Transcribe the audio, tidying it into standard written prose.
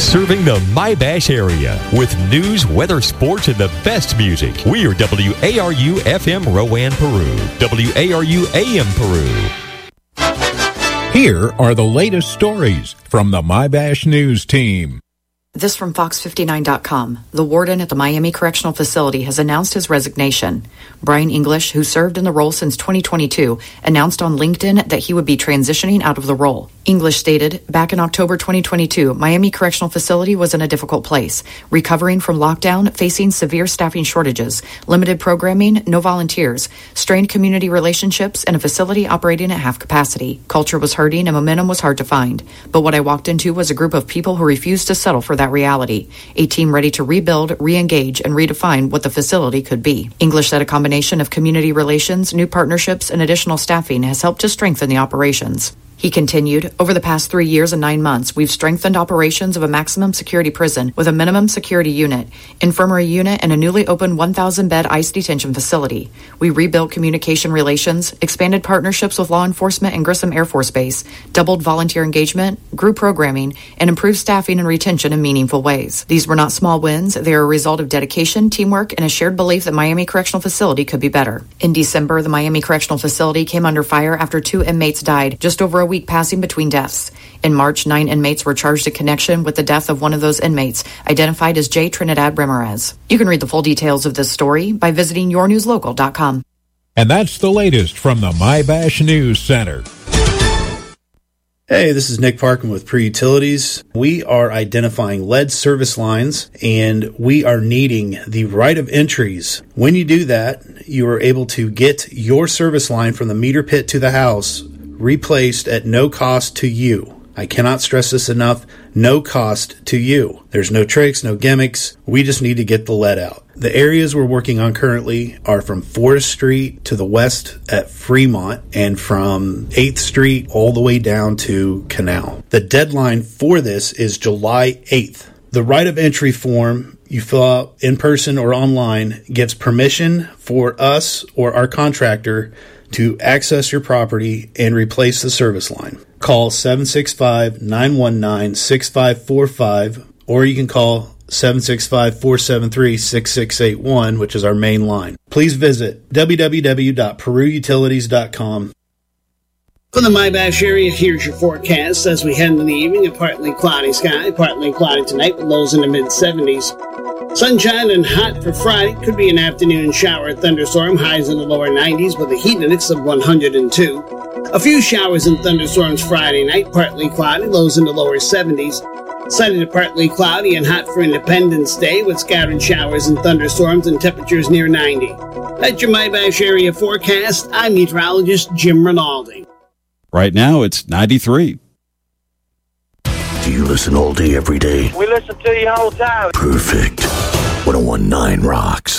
Serving the My-Bash area with news, weather, sports, and the best music. We are WARU FM Rowan, Peru. WARU AM Peru. Here are the latest stories from the My-Bash News team. This from Fox59.com. The warden at the Miami Correctional Facility has announced his resignation. Brian English, who served in the role since 2022, announced on LinkedIn that he would be transitioning out of the role. English stated, back in October 2022, Miami Correctional Facility was in a difficult place, recovering from lockdown, facing severe staffing shortages, limited programming, no volunteers, strained community relationships, and a facility operating at half capacity. Culture was hurting and momentum was hard to find. But what I walked into was a group of people who refused to settle for that reality, a team ready to rebuild, re-engage, and redefine what the facility could be. English said a combination of community relations, new partnerships, and additional staffing has helped to strengthen the operations. He continued, over the past 3 years and 9 months, we've strengthened operations of a maximum security prison with a minimum security unit, infirmary unit, and a newly opened 1,000-bed ICE detention facility. We rebuilt communication relations, expanded partnerships with law enforcement and Grissom Air Force Base, doubled volunteer engagement, grew programming, and improved staffing and retention in meaningful ways. These were not small wins. They are a result of dedication, teamwork, and a shared belief that Miami Correctional Facility could be better. In December, the Miami Correctional Facility came under fire after 2 inmates died, just over a week passing between deaths. In March, 9 inmates were charged in connection with the death of one of those inmates, identified as J. Trinidad Ramirez. You can read the full details of this story by visiting yournewslocal.com. And that's the latest from the My-Bash News Center. Hey, this is Nick Parkin with Pre-Utilities. We are identifying lead service lines, and we are needing the right of entries. When you do that, you are able to get your service line from the meter pit to the house replaced at no cost to you. I cannot stress this enough. No cost to you. There's no tricks, no gimmicks. We just need to get the lead out. The areas we're working on currently are from 4th Street to the west at Fremont and from 8th Street all the way down to Canal. The deadline for this is July 8th. The right of entry form you fill out in person or online gives permission for us or our contractor to access your property and replace the service line. Call 765-919-6545, or you can call 765-473-6681, which is our main line. Please visit www.perutilities.com. For the My-Bash area, here's your forecast. As we head into the evening, a partly cloudy sky, partly cloudy tonight with lows in the mid-70s. Sunshine and hot for Friday. Could be an afternoon shower thunderstorm. Highs in the lower 90s with a heat index of 102. A few showers and thunderstorms Friday night. Partly cloudy. Lows in the lower 70s. Sunny to partly cloudy and hot for Independence Day with scattered showers and thunderstorms and temperatures near 90. That's your My-Bash area forecast. I'm meteorologist Jim Rinaldi. Right now, it's 93. Do you listen all day, every day? We listen to you all the time. Perfect. 101.9 rocks.